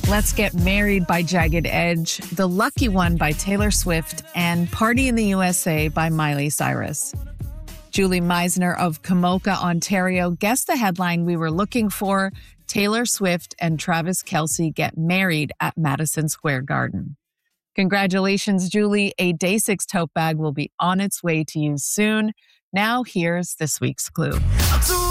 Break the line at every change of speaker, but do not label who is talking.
Let's Get Married by Jagged Edge, The Lucky One by Taylor Swift, and Party in the USA by Miley Cyrus. Julie Meisner of Kamoka, Ontario, guessed the headline we were looking for: Taylor Swift and Travis Kelce get married at Madison Square Garden. Congratulations, Julie. A Day 6 tote bag will be on its way to you soon. Now here's this week's clue.